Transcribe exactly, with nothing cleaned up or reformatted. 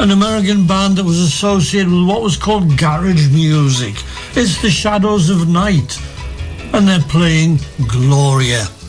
an American band that was associated with what was called garage music. It's the Shadows of Night, and they're playing Gloria.